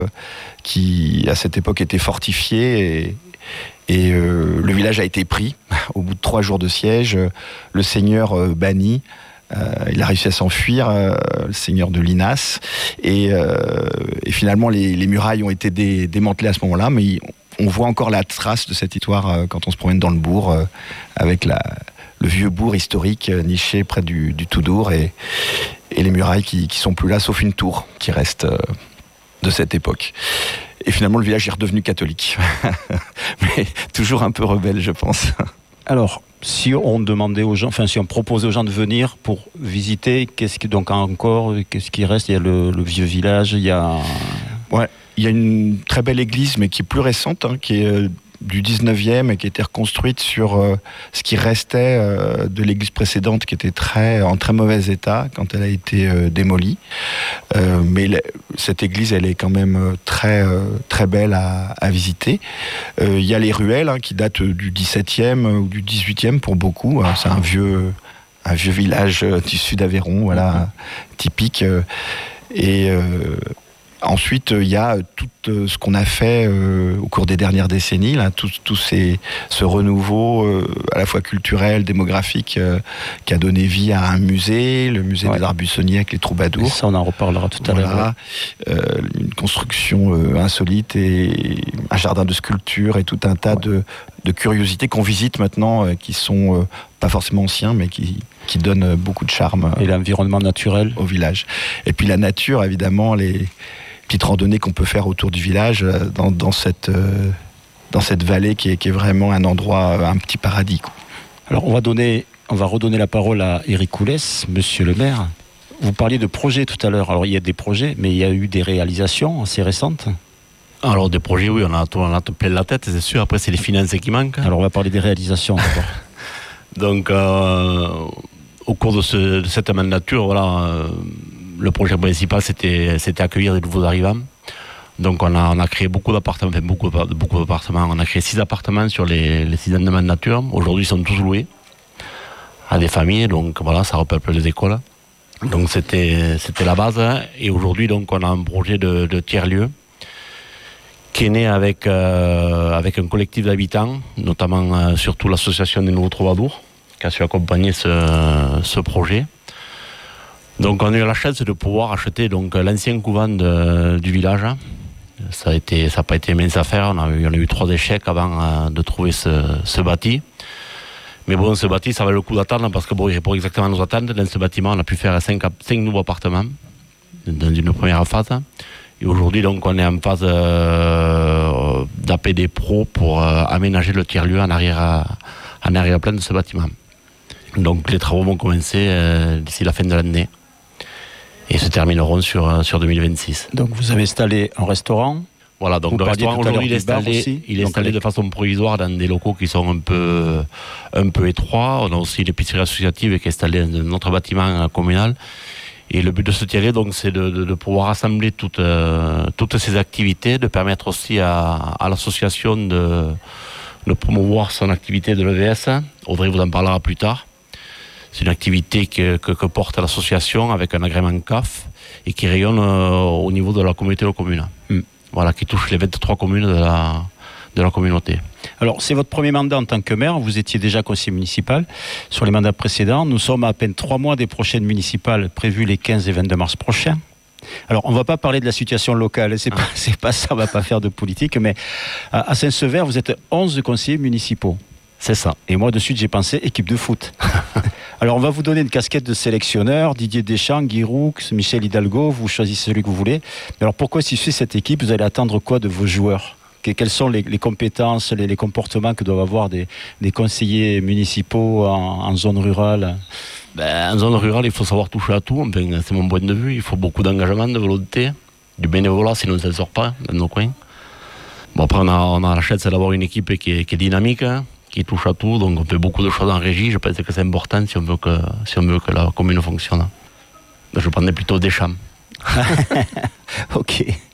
qui à cette époque était fortifié et le village a été pris. Au bout de 3 jours de siège, le seigneur banni, il a réussi à s'enfuir, le seigneur de Linas, et finalement les murailles ont été démantelées à ce moment-là, mais on voit encore la trace de cette histoire quand on se promène dans le bourg, avec le vieux bourg historique niché près du Toudour, et les murailles qui sont plus là, sauf une tour qui reste de cette époque. Et finalement, le village est redevenu catholique. Mais toujours un peu rebelle, je pense. Alors, si on demandait aux gens, enfin, si on proposait aux gens de venir pour visiter, qu'est-ce qui reste? Il y a le vieux village, il y a... Ouais, il y a une très belle église, mais qui est plus récente, qui est du 19e et qui a été reconstruite sur ce qui restait de l'église précédente, qui était en très mauvais état quand elle a été démolie. Mais cette église, elle est quand même très, très belle à visiter. Il y a les ruelles qui datent du 17e ou du 18e pour beaucoup. C'est un vieux village du sud d'Aveyron, voilà, typique. Ensuite, il y a tout ce qu'on a fait au cours des dernières décennies, là, tout ce renouveau à la fois culturel, démographique, qui a donné vie à un musée, le musée des Arts Buissonniers avec les troubadours. Et ça, on en reparlera tout à l'heure. Une construction insolite et un jardin de sculptures et tout un tas de curiosités qu'on visite maintenant, qui sont pas forcément anciens, mais qui donnent beaucoup de charme. Et l'environnement naturel au village. Et puis la nature, évidemment, les petites randonnées qu'on peut faire autour du village, dans cette vallée qui est vraiment un endroit, un petit paradis, quoi. Alors on va redonner la parole à Éric Coulès, monsieur le maire. Vous parliez de projets tout à l'heure. Alors il y a des projets, mais il y a eu des réalisations assez récentes. Alors des projets, oui, on a plein la tête, c'est sûr. Après, c'est les finances qui manquent. Alors on va parler des réalisations d'abord. Donc au cours de cette mandature, voilà, le projet principal, c'était accueillir des nouveaux arrivants. Donc on a créé beaucoup d'appartements, beaucoup d'appartements. On a créé 6 appartements sur les 6 ans de mandature. Aujourd'hui, ils sont tous loués à des familles. Donc voilà, ça repeuple les écoles. Donc c'était la base. Et aujourd'hui, donc on a un projet de tiers-lieu qui est né avec un collectif d'habitants, notamment surtout l'association des Nouveaux Troubadours, qui a su accompagner ce projet. Donc on a eu la chance de pouvoir acheter donc l'ancien couvent du village. Ça n'a pas été mince affaire. On a eu 3 échecs avant de trouver ce bâti. Mais bon, ce bâti, ça valait le coup d'attendre, parce que pour exactement nous attendre, dans ce bâtiment, on a pu faire 5 nouveaux appartements dans une première phase. Et aujourd'hui, donc, on est en phase d'APD Pro pour aménager le tiers-lieu en arrière-plan de ce bâtiment. Donc les travaux vont commencer d'ici la fin de l'année et se termineront sur 2026. Donc vous avez installé un restaurant. Voilà, donc le restaurant aujourd'hui il est installé de façon provisoire dans des locaux qui sont un peu étroits. On a aussi l'épicerie associative qui est installée dans notre bâtiment communal. Et le but de ce tiers-lieu, donc, c'est de pouvoir rassembler toutes ces activités, de permettre aussi à l'association de promouvoir son activité de l'EVS. Audrey vous en parlera plus tard. C'est une activité que porte l'association avec un agrément CAF et qui rayonne au niveau de la communauté de communes. Voilà, qui touche les 23 communes de la communauté. Alors, c'est votre premier mandat en tant que maire. Vous étiez déjà conseiller municipal sur les mandats précédents. Nous sommes à peine 3 mois des prochaines municipales prévues les 15 et 22 mars prochains. Alors, on ne va pas parler de la situation locale, c'est pas ça, on ne va pas faire de politique, mais à Saint-Sever, vous êtes 11 conseillers municipaux. C'est ça. Et moi, de suite, j'ai pensé équipe de foot. Alors, on va vous donner une casquette de sélectionneur, Didier Deschamps, Guy Roux, Michel Hidalgo, vous choisissez celui que vous voulez. Mais alors, pourquoi, si c'est cette équipe, vous allez attendre quoi de vos joueurs ? Quelles sont les compétences, les comportements que doivent avoir des conseillers municipaux en zone rurale ? En zone rurale, il faut savoir toucher à tout. Enfin, c'est mon point de vue. Il faut beaucoup d'engagement, de volonté, du bénévolat, sinon ça ne sort pas dans nos coins. Bon, après, on a la chance d'avoir une équipe qui est dynamique, qui touche à tout. Donc, on fait beaucoup de choses en régie. Je pense que c'est important si on veut que la commune fonctionne. Je prendrais plutôt Deschamps. Ok.